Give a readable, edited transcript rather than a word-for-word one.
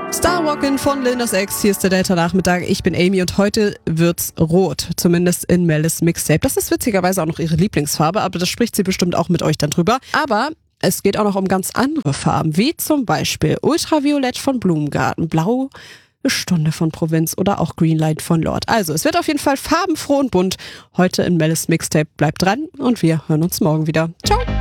Starwalkin' von Lil Nas X, hier ist der Delta-Nachmittag. Ich bin Amy und heute wird's rot, zumindest in Mel's Mixtape. Das ist witzigerweise auch noch ihre Lieblingsfarbe, aber das spricht sie bestimmt auch mit euch dann drüber. Aber es geht auch noch um ganz andere Farben, wie zum Beispiel Ultraviolett von Blumengarten, Blau, eine Stunde von Provinz oder auch Greenlight von Lord. Also es wird auf jeden Fall farbenfroh und bunt heute in Mel's Mixtape. Bleibt dran und wir hören uns morgen wieder. Ciao!